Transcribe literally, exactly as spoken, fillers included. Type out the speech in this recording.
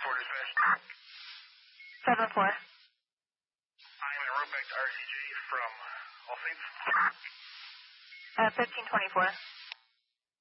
For dispatch. seven four. I'm in route back to R C J from All Saints. Uh, fifteen twenty-four.